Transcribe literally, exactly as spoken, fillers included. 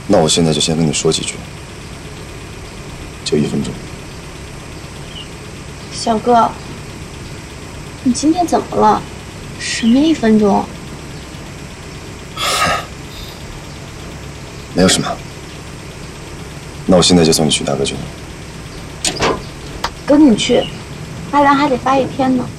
那我现在就先跟你说几句，就一分钟。 小哥，你今天怎么了？什么一分钟？ 没有什么。那我现在就送你去大哥酒店。 跟你去，阿良还得发一天呢。